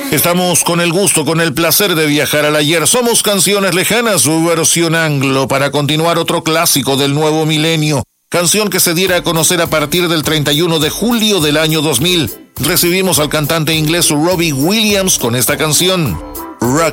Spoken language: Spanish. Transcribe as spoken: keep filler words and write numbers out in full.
Estamos con el gusto, con el placer de viajar al ayer. Somos Canciones Lejanas, su versión anglo, para continuar otro clásico del nuevo milenio. Canción que se diera a conocer a partir del treinta y uno de julio del año dos mil. Recibimos al cantante inglés Robbie Williams con esta canción, Rock